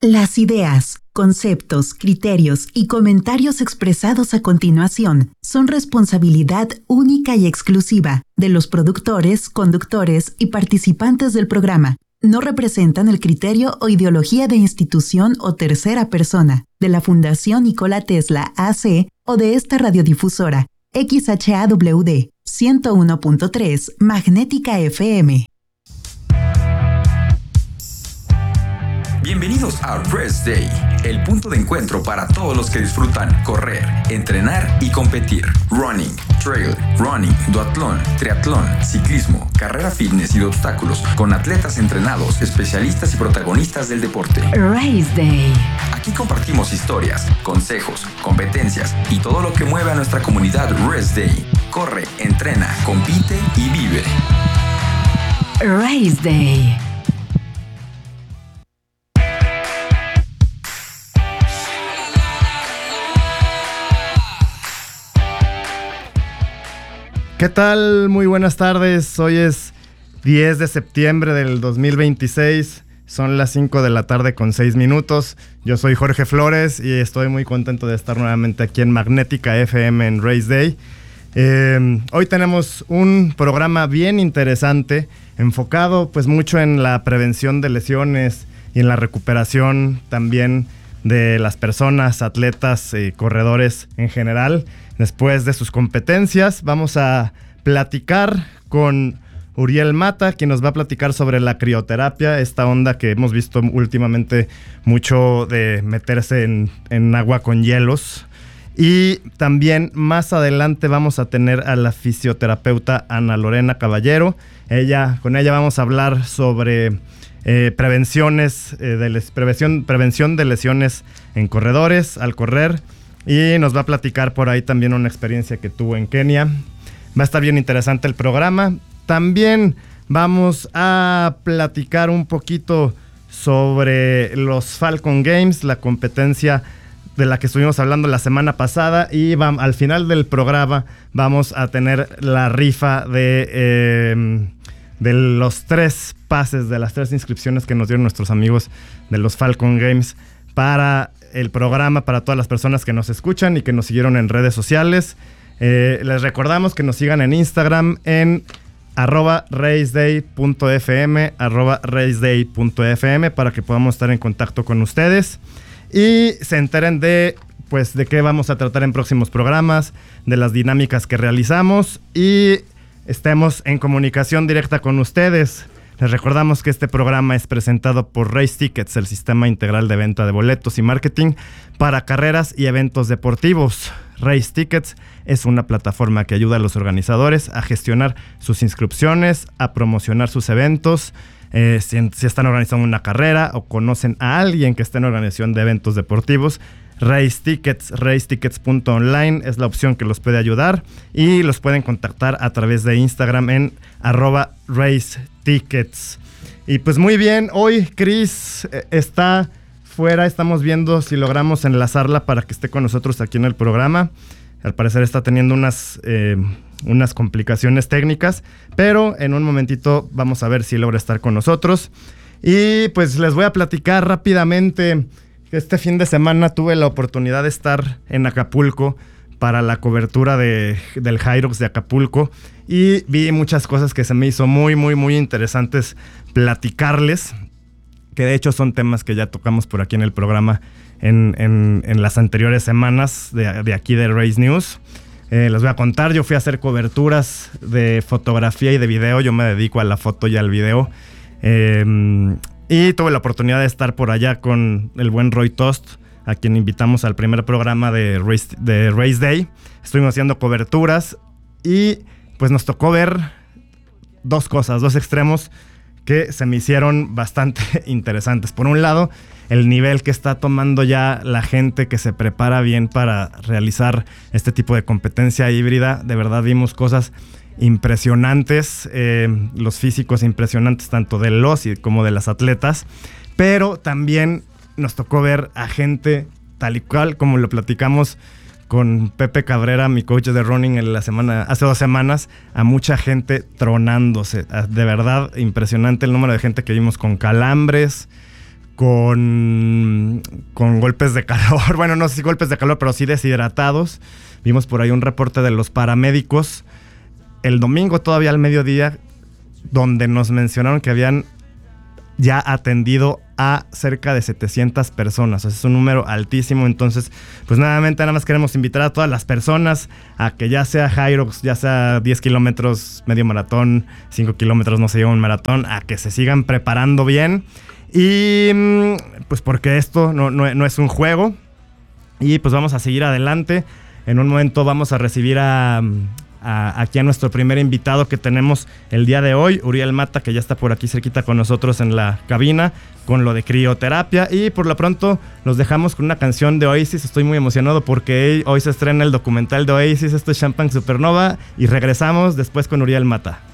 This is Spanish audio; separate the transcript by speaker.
Speaker 1: Las ideas, conceptos, criterios y comentarios expresados a continuación son responsabilidad única y exclusiva de los productores, conductores y participantes del programa. No representan el criterio o ideología de institución o tercera persona, de la Fundación Nikola Tesla AC o de esta radiodifusora, XHAWD 101.3 Magnética FM.
Speaker 2: Bienvenidos a Rest Day, el punto de encuentro para todos los que disfrutan correr, entrenar y competir. Running, trail, running, duatlón, triatlón, ciclismo, carrera fitness y de obstáculos, con atletas entrenados, especialistas y protagonistas del deporte.
Speaker 1: Race Day.
Speaker 2: Aquí compartimos historias, consejos, competencias y todo lo que mueve a nuestra comunidad Rest Day. Corre, entrena, compite y vive.
Speaker 1: Race Day.
Speaker 3: ¿Qué tal? Muy buenas tardes. Hoy es 10 de septiembre del 2026. Son las 5 de la tarde con 6 minutos. Yo soy Jorge Flores y estoy muy contento de estar nuevamente aquí en Magnética FM en Race Day. Hoy tenemos un programa bien interesante, enfocado pues mucho en la prevención de lesiones y en la recuperación también de las personas, atletas y corredores en general. Después de sus competencias, vamos a platicar con Uriel Mata, quien nos va a platicar sobre la crioterapia, esta onda que hemos visto últimamente mucho de meterse en agua con hielos. Y también más adelante vamos a tener a la fisioterapeuta Ana Lorena Caballero. Con ella vamos a hablar sobre prevención de lesiones en corredores al correr. Y nos va a platicar por ahí también una experiencia que tuvo en Kenia. Va a estar bien interesante el programa. También vamos a platicar un poquito sobre los Falcon Games, la competencia de la que estuvimos hablando la semana pasada. Y al final del programa vamos a tener la rifa de los 3 pases, de las 3 inscripciones que nos dieron nuestros amigos de los Falcon Games para el programa, para todas las personas que nos escuchan y que nos siguieron en redes sociales. Les recordamos que nos sigan en Instagram en @raceday.fm, @raceday.fm, para que podamos estar en contacto con ustedes y se enteren de qué vamos a tratar en próximos programas, de las dinámicas que realizamos y estemos en comunicación directa con ustedes. Les recordamos que este programa es presentado por Race Tickets, el sistema integral de venta de boletos y marketing para carreras y eventos deportivos. Race Tickets es una plataforma que ayuda a los organizadores a gestionar sus inscripciones, a promocionar sus eventos. Si están organizando una carrera o conocen a alguien que esté en organización de eventos deportivos, Race Tickets, racetickets.online es la opción que los puede ayudar y los pueden contactar a través de Instagram en @racetickets. Y pues muy bien, hoy Chris está fuera, estamos viendo si logramos enlazarla para que esté con nosotros aquí en el programa. Al parecer está teniendo unas complicaciones técnicas, pero en un momentito vamos a ver si logra estar con nosotros. Y pues les voy a platicar rápidamente. Este fin de semana tuve la oportunidad de estar en Acapulco para la cobertura del Hyrox de Acapulco y vi muchas cosas que se me hizo muy, muy, muy interesantes platicarles, que de hecho son temas que ya tocamos por aquí en el programa en las anteriores semanas de aquí de Race News. Les voy a contar, yo fui a hacer coberturas de fotografía y de video, yo me dedico a la foto y al video. Y tuve la oportunidad de estar por allá con el buen Roy Tost, a quien invitamos al primer programa de Race Day. Estuvimos haciendo coberturas y pues nos tocó ver 2 cosas, 2 extremos que se me hicieron bastante interesantes. Por un lado, el nivel que está tomando ya la gente que se prepara bien para realizar este tipo de competencia híbrida. De verdad vimos cosas impresionantes, los físicos impresionantes tanto de los como de las atletas, pero también nos tocó ver a gente tal y cual como lo platicamos con Pepe Cabrera, mi coach de running hace 2 semanas, a mucha gente tronándose. De verdad impresionante el número de gente que vimos con calambres, con golpes de calor. Bueno, no sé si golpes de calor, pero sí deshidratados. Vimos por ahí un reporte de los paramédicos el domingo todavía al mediodía, donde nos mencionaron que habían ya atendido a cerca de 700 personas. O sea, es un número altísimo. Entonces, pues nuevamente nada más queremos invitar a todas las personas a que ya sea Hyrox, ya sea 10 kilómetros, medio maratón, 5 kilómetros, no se lleva un maratón, a que se sigan preparando bien. Y pues porque esto no es un juego. Y pues vamos a seguir adelante. En un momento vamos a recibir aquí a nuestro primer invitado que tenemos el día de hoy, Uriel Mata, que ya está por aquí cerquita con nosotros en la cabina con lo de crioterapia. Y por lo pronto los dejamos con una canción de Oasis. Estoy muy emocionado porque hoy se estrena el documental de Oasis. Esto es Champagne Supernova y regresamos después con Uriel Mata.